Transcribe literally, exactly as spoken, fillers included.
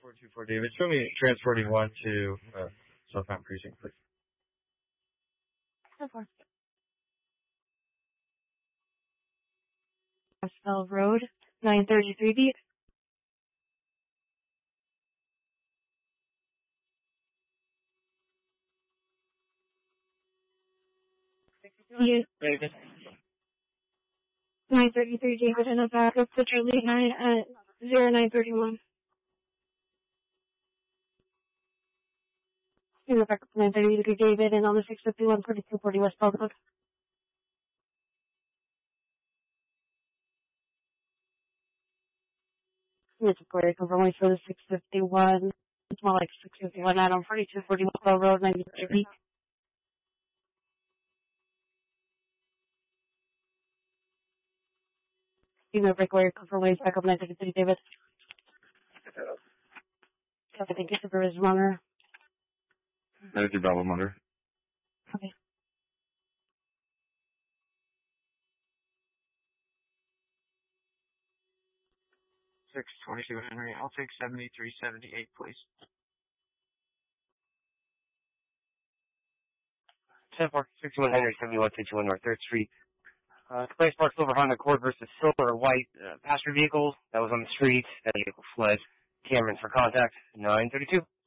four two four David, show me transporting one to uh, Southbound Precinct, please. So far. Westfell Road, nine thirty-three beat. Yes. David. nine thirty-three David and a backup to Charlie nine at zero nine thirty-one. Here's a backup to nine thirty-three David and on the six fifty-one forty-two forty West Bell Road. It's a query confirmation for the six fifty-one. It's more like six fifty-one out on forty-two forty West Bell Road, ninety-three beat. Email break query confirmation backup nine thirty-three David. I think it's a very runner. ninety-three Bravo Munder. Okay. six twenty-two Henry, I'll take seventy-three seventy-eight, please. ten four, sixty-one Henry, seventy-one fifty-one North third Street. Uh, Place Park Silver Honda Accord versus Silver White uh, passenger vehicle that was on the street. That vehicle fled. Cameron for contact, nine thirty-two.